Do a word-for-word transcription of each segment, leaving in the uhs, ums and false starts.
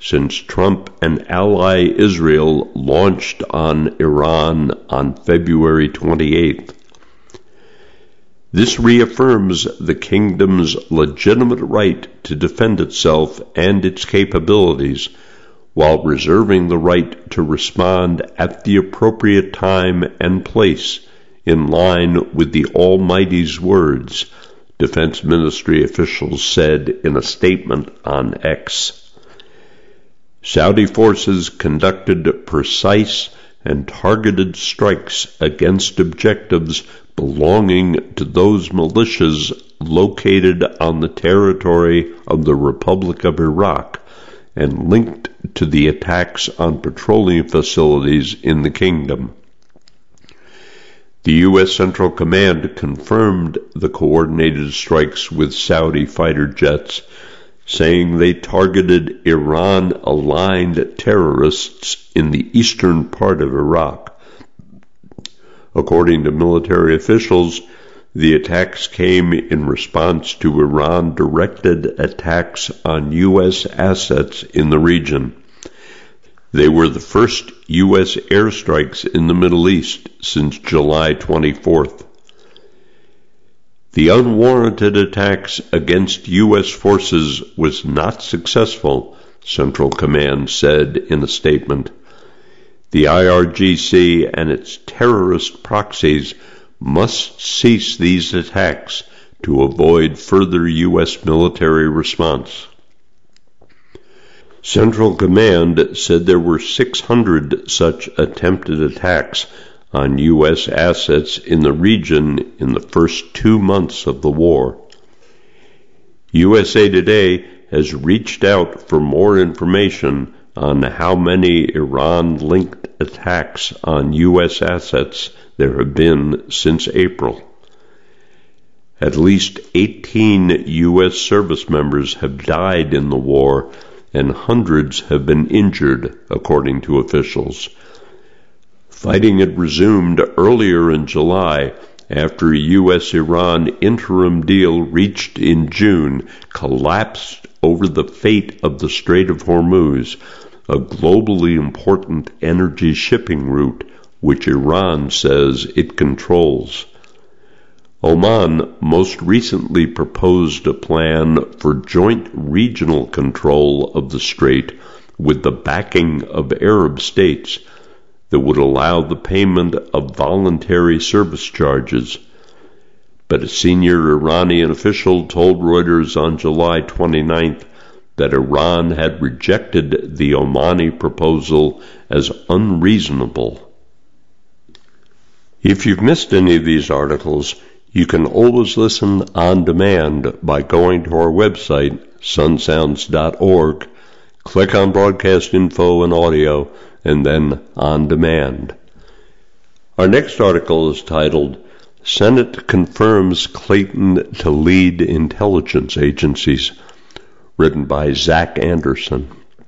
since Trump and ally Israel launched on Iran on February twenty-eighth. This reaffirms the kingdom's legitimate right to defend itself and its capabilities, while reserving the right to respond at the appropriate time and place, in line with the Almighty's words, Defense Ministry officials said in a statement on X. Saudi forces conducted precise and targeted strikes against objectives belonging to those militias located on the territory of the Republic of Iraq and linked to the attacks on petroleum facilities in the kingdom. The U S Central Command confirmed the coordinated strikes with Saudi fighter jets, saying they targeted Iran-aligned terrorists in the eastern part of Iraq. According to military officials, the attacks came in response to Iran-directed attacks on U S assets in the region. They were the first U S airstrikes in the Middle East since July twenty-fourth. The unwarranted attacks against U S forces was not successful, Central Command said in a statement. The I R G C and its terrorist proxies must cease these attacks to avoid further U S military response. Central Command said there were six hundred such attempted attacks on U S assets in the region in the first two months of the war. U S A Today has reached out for more information on how many Iran-linked attacks on U S assets there have been since April. At least eighteen U S service members have died in the war, and hundreds have been injured, according to officials. Fighting had resumed earlier in July after a U S Iran interim deal reached in June collapsed over the fate of the Strait of Hormuz, a globally important energy shipping route which Iran says it controls. Oman most recently proposed a plan for joint regional control of the strait with the backing of Arab states that would allow the payment of voluntary service charges. But a senior Iranian official told Reuters on July twenty-ninth that Iran had rejected the Omani proposal as unreasonable. If you've missed any of these articles, you can always listen on demand by going to our website, sun sounds dot org, click on Broadcast Info and Audio, and then On Demand. Our next article is titled, Senate Confirms Clayton to Lead Intelligence Agencies, written by Zach Anderson.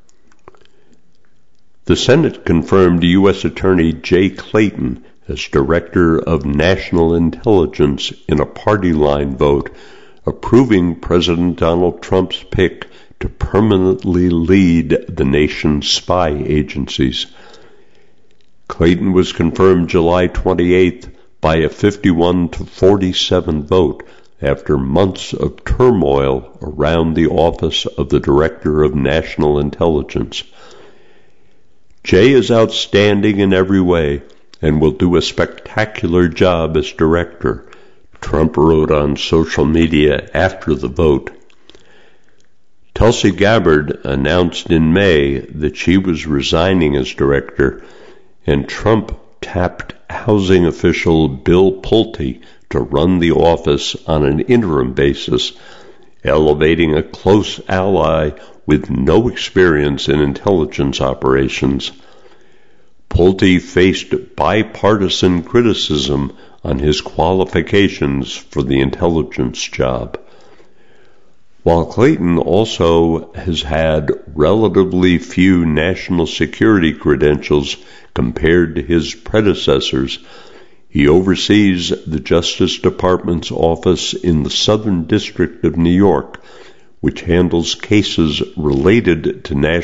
The Senate confirmed U S Attorney Jay Clayton as Director of National Intelligence in a party line vote, approving President Donald Trump's pick to permanently lead the nation's spy agencies. Clayton was confirmed July twenty-eighth by a fifty-one to forty-seven vote after months of turmoil around the office of the Director of National Intelligence. Jay is outstanding in every way and will do a spectacular job as director, Trump wrote on social media after the vote. Tulsi Gabbard announced in May that she was resigning as director, and Trump tapped housing official Bill Pulte to run the office on an interim basis, elevating a close ally with no experience in intelligence operations. Pulte faced bipartisan criticism on his qualifications for the intelligence job. While Clayton also has had relatively few national security credentials compared to his predecessors, he oversees the Justice Department's office in the Southern District of New York, which handles cases related to national